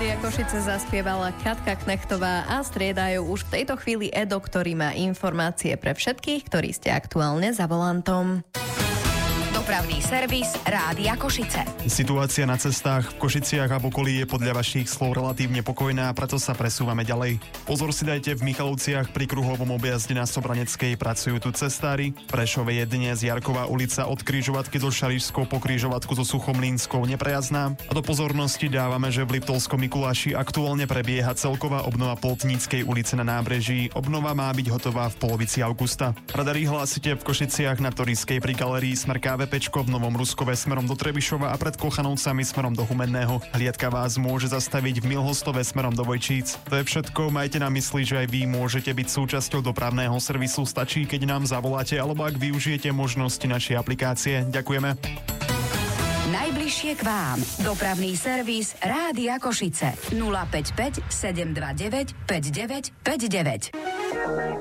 Rádia Košice zaspievala Katka Knechtová a striedajú už v tejto chvíli Edo, ktorý má informácie pre všetkých, ktorí ste aktuálne za volantom. Dopravný servis Rádia Košice. Situácia na cestách v Košiciach a v okolí je podľa vašich slov relatívne pokojná, preto sa presúvame ďalej. Pozor si dajte v Michalovciach pri kruhovom objazde na Sobraneckej, pracujú tu cestári. V Prešove je dnes Jarková ulica od križovatky do Šarišskou po križovatku so Suchomlínskou neprejazdná. A do pozornosti dávame, že v Liptovskom Mikuláši aktuálne prebieha celková obnova Plotníckej ulice na nábreží. Obnova má byť hotová v polovici augusta. Radary hlásite v Košiciach na Torískej pri galérii Smrkáve Pečko, v Novom Ruskove smerom do Trebišova a pred Kochanovcami smerom do Humenného. Hliadka vás môže zastaviť v Milhostove smerom do Vojčíc. To je všetko, majte na mysli, že aj vy môžete byť súčasťou dopravného servisu. Stačí, keď nám zavoláte alebo ak využijete možnosti našej aplikácie. Ďakujeme. Najbližšie k vám. Dopravný servis Rádia Košice. 055 729 5959.